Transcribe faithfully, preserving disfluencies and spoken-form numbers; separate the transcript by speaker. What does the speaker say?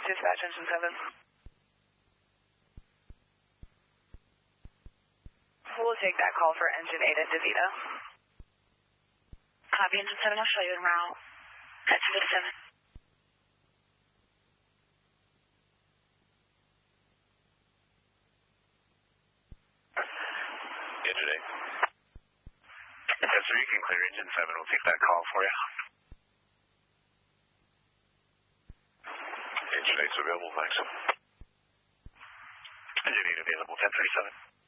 Speaker 1: dispatch engine seven. We'll take that call for engine eight at DeVita.
Speaker 2: Copy, engine seven, I'll show you en route. That's DeVita seven.
Speaker 3: Engine eight. Yes, sir, you can clear engine seven. We'll take that call for you. Engine eight's available, maximum. Engine eight available, ten thirty-seven.